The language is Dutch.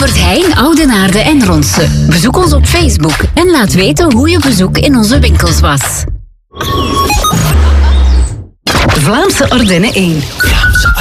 Albert Heijn, Oudenaarde en Ronse. Bezoek ons op Facebook en laat weten hoe je bezoek in onze winkels was. Vlaamse Ardennen 1. Vlaamse